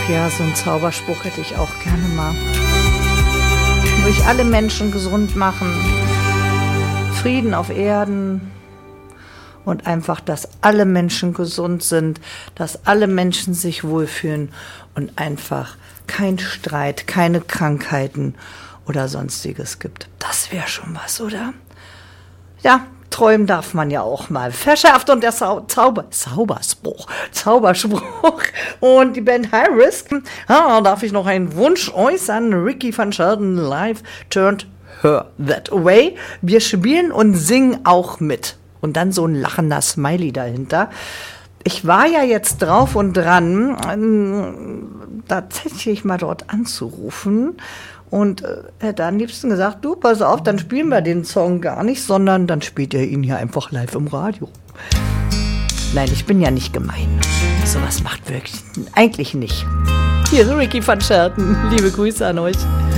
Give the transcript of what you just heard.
ja, so einen Zauberspruch hätte ich auch gerne mal. Durch alle Menschen gesund machen, Frieden auf Erden und einfach, dass alle Menschen gesund sind, dass alle Menschen sich wohlfühlen und einfach kein Streit, keine Krankheiten oder Sonstiges gibt. Das wäre schon was, oder? Ja, träumen darf man ja auch mal. Verschärft und der Zauberspruch. Und die Band High Risk. Darf ich noch einen Wunsch äußern? Ricky van Shelton live turned her that way. Wir spielen und singen auch mit. Und dann so ein lachender Smiley dahinter. Ich war ja jetzt drauf und dran, tatsächlich mal dort anzurufen und hätte am liebsten gesagt, du, pass auf, dann spielen wir den Song gar nicht, sondern dann spielt ihr ihn hier einfach live im Radio. Nein, ich bin ja nicht gemein. Sowas macht wirklich eigentlich nicht. Hier ist Ricky van Shelton. Liebe Grüße an euch.